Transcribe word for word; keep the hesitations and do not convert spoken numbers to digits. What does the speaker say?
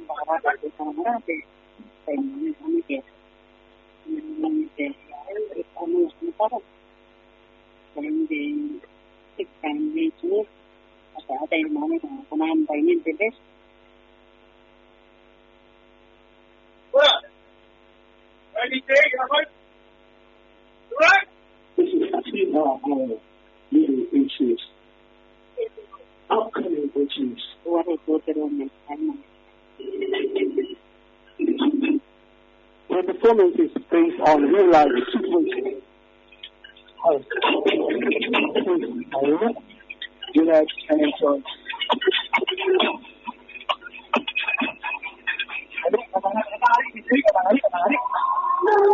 para que camarate, pero no me queda. No me queda. Estamos para de thực hành về chúa và ở đây nói là công an bảy nhân tế bếp. This is actually our goal, leading issues, upcoming issues. What is good for me? The performance is based on real life situations. Unite and enjoy. Hãy subscribe cho kênh Ghiền Mì Gõ để không bỏ lỡ những video hấp dẫn.